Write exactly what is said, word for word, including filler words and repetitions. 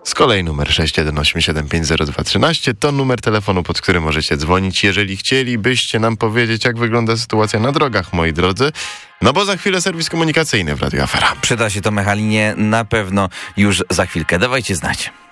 Z kolei numer sześć jeden osiem siedem pięć zero dwa jeden trzy to numer telefonu, pod który możecie dzwonić, jeżeli chcielibyście nam powiedzieć, jak wygląda sytuacja na drogach, moi drodzy. No bo za chwilę serwis komunikacyjny w Radio Afera. Przyda się to Mechalinie na pewno już za chwilkę. Dawajcie znać.